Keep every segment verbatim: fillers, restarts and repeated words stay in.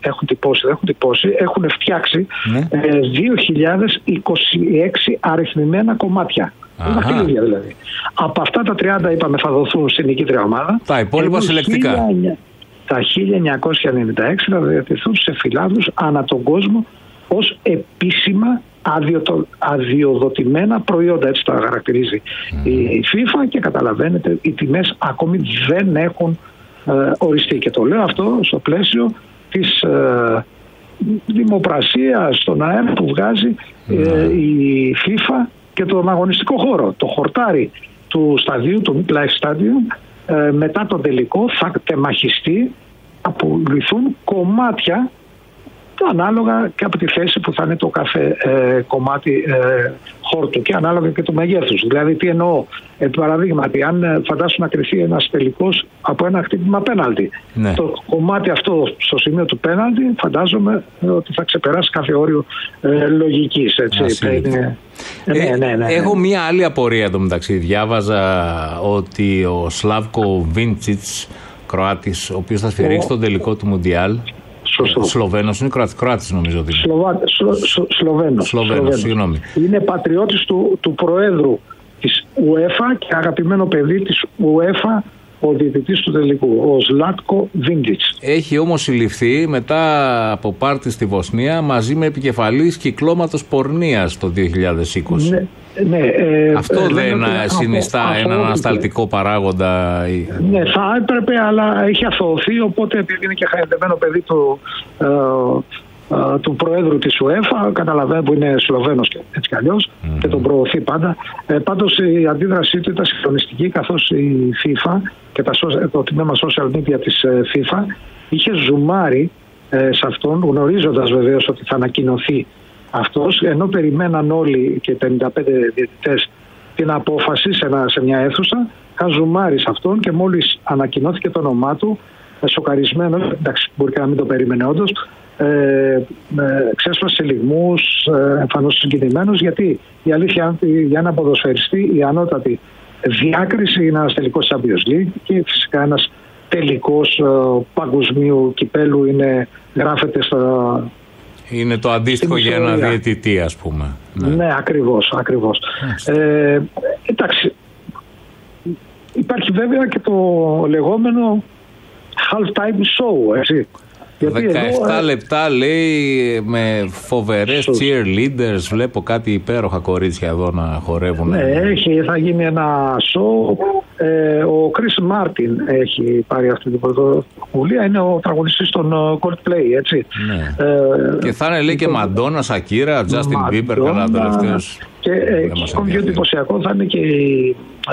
έχουν τυπώσει, δεν έχουν τυπώσει, έχουν φτιάξει ναι. ε, δύο χιλιάδες είκοσι έξι αριθμημένα κομμάτια. Δαχτυλίδια δηλαδή. Από αυτά τα τριάντα είπαμε θα δοθούν στην νικήτρια ομάδα. Τα υπόλοιπα συλλεκτικά. Τα χίλια εννιακόσια ενενήντα έξι θα διατηθούν σε φυλάδους ανά τον κόσμο ως επίσημα αδειοδοτημένα προϊόντα, έτσι τα χαρακτηρίζει mm. η FIFA, και καταλαβαίνετε οι τιμές ακόμη δεν έχουν ε, οριστεί, και το λέω αυτό στο πλαίσιο της ε, δημοπρασίας στον αέρα που βγάζει ε, η FIFA και τον αγωνιστικό χώρο. Το χορτάρι του σταδίου, του Midlife Stadium, ε, μετά τον τελικό θα τεμαχιστεί, απολυθούν κομμάτια ανάλογα και από τη θέση που θα είναι το κάθε ε, κομμάτι ε, χόρτου και ανάλογα και του μεγέθους. Δηλαδή, τι εννοώ, ε, παραδείγματι, αν ε, φαντάσου να κρυθεί ένας τελικός από ένα χτύπημα πέναλτι, ναι. το κομμάτι αυτό στο σημείο του πέναλτι φαντάζομαι ε, ότι θα ξεπεράσει κάθε όριο ε, λογικής. Έτσι, είναι, ε, ναι, ναι, ναι, ναι. Έχω μία άλλη απορία εδώ μεταξύ. Διάβαζα ότι ο Σλάβκο Βίντσιτς, Κροάτης, ο οποίος θα σφυρίξει τον τελικό του Μουντιάλ. Σλοβαίνος, είναι Κροάτης, Κροάτης νομίζω ότι είναι. Σλοβα... Σλο... Σλοβαίνος. Σλοβαίνος, συγγνώμη. Είναι πατριώτης του, του Προέδρου της UEFA και αγαπημένο παιδί της UEFA, ο διαιτητής του τελικού, ο Σλάτκο Βίντσιτς. Έχει όμως συλληφθεί μετά από πάρτι στη Βοσνία μαζί με επικεφαλής κυκλώματος πορνείας το δύο χιλιάδες είκοσι. Ναι. Ναι, ε, Αυτό ε, δεν ε, συνιστά αθω, έναν ανασταλτικό παράγοντα. Ναι, θα έπρεπε, αλλά έχει αθωωωθεί, οπότε επειδή είναι και χαϊδεμένο παιδί του, ε, ε, του Προέδρου της UEFA, καταλαβαίνω που είναι Σλοβαίνος και έτσι κι αλλιώς mm. και τον προωθεί πάντα. Ε, πάντως η αντίδρασή του ήταν συγκλονιστική, καθώς η FIFA και τα, το τμήμα social media της FIFA είχε ζουμάρει ε, σε αυτόν, γνωρίζοντας βεβαίως ότι θα ανακοινωθεί αυτός, ενώ περιμέναν όλοι και πενήντα πέντε διαιτητές την απόφαση σε, ένα, σε μια αίθουσα, είχαν ζουμάρει σε αυτόν και μόλις ανακοινώθηκε το όνομά του, σοκαρισμένο, εντάξει, μπορεί και να μην το περίμενε όντως, ε, ε, ξέσπασε λυγμούς, ε, εμφανώς συγκινημένος, γιατί η αλήθεια για ένα ποδοσφαιριστή η ανώτατη διάκριση είναι ένας τελικός Champions League και φυσικά ένας τελικός ε, παγκοσμίου κυπέλου είναι, γράφεται στο. Είναι το αντίστοιχο για ένα διαιτητή, ας πούμε. Ναι, ναι, ακριβώς, ακριβώς. Ε, εντάξει, υπάρχει βέβαια και το λεγόμενο half-time show, έτσι. δεκαεπτά εδώ, λεπτά λέει με φοβερές cheerleaders, βλέπω κάτι υπέροχα κορίτσια εδώ να χορεύουν. Ναι, έχει, θα γίνει ένα show. Ε, ο Chris Martin έχει πάρει αυτή την πρωτοβουλία, είναι ο τραγουδιστής των Coldplay, έτσι. Ναι. Ε, και θα είναι λέει και Μαντόνα, Σακύρα, Justin Bieber, καλά τελευταίος. Και ακόμη πιο εντυπωσιακό θα είναι και η,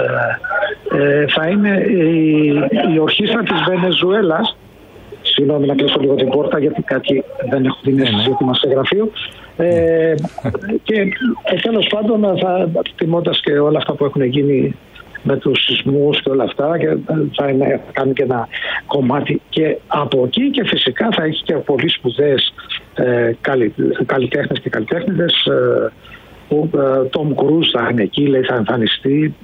ε, ε, θα είναι η, η ορχήστρα της Βενεζουέλας. Συγγνώμη να κλείσω λίγο την πόρτα, γιατί κάτι δεν έχω την αίσθηση ότι είμαστε σε γραφείο. Ε, και ε, τέλος πάντων, θα, τιμώντας και όλα αυτά που έχουν γίνει με τους σεισμούς και όλα αυτά, και θα, είναι, θα κάνει και ένα κομμάτι και από εκεί, και φυσικά θα έχει και πολύ σπουδαίες ε, καλλιτέχνες και καλλιτέχνηδες. Ε, ο Τόμ Κρούζ θα είναι εκεί, λέει, θα εμφανιστεί.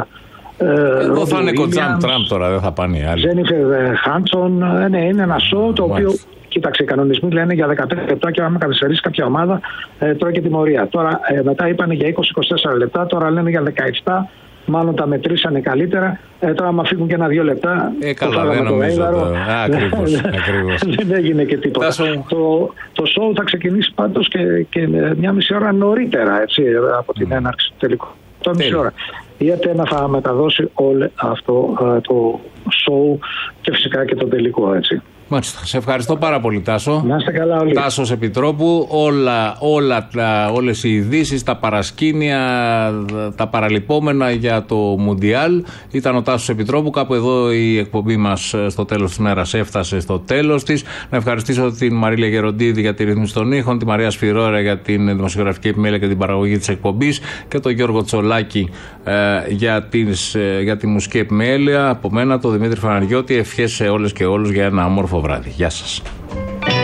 Ε, Εδώ θα είναι κοτσάμ Τραμπ τώρα, δεν θα πάνε οι άλλοι. Τζένιφερ Χάντσον, ναι, είναι ένα σοου το οποίο, κοίταξε, οι κανονισμοί λένε για δεκαπέντε λεπτά και άμα καθυστερήσει κάποια ομάδα ε, τρώει και τιμωρία. Τώρα ε, μετά είπανε για είκοσι με είκοσι τέσσερα λεπτά, τώρα λένε για δεκαεπτά, μάλλον τα μετρήσανε καλύτερα. Ε, τώρα άμα φύγουν και ένα δύο λεπτά. Ε, καλά, δεν νομίζω. Ακριβώς, ακριβώς. Δεν έγινε και τίποτα. Τάσο... Το, το σοου θα ξεκινήσει πάντως και, και μια μισή ώρα νωρίτερα, έτσι, από την mm. έναρξη του τελικού. Το μισή ώρα. Η ΕΤΕΝΑ θα μεταδώσει όλο αυτό uh, το show και φυσικά και το τελικό, έτσι. Μάλιστα. Σε ευχαριστώ πάρα πολύ, Τάσο. Να είστε καλά όλοι. Τάσος Επιτρόπου, όλα, όλα τα, όλες οι ειδήσεις, τα παρασκήνια, τα παραλυπόμενα για το Μουντιάλ. Ήταν ο Τάσος Επιτρόπου. Κάπου εδώ η εκπομπή μας στο τέλος της μέρας έφτασε στο τέλος της. Να ευχαριστήσω την Μαρίλια Γεροντίδη για τη ρύθμιση των ήχων, τη Μαρία Σφυρόρα για την δημοσιογραφική επιμέλεια και την παραγωγή της εκπομπής και τον Γιώργο Τσολάκη ε, για, τις, ε, για τη μουσική επιμέλεια. Από μένα, τον Δημήτρη Φαναριώτη, ευχές σε όλες και όλους για ένα όμορφο βράδυ. Γεια σας.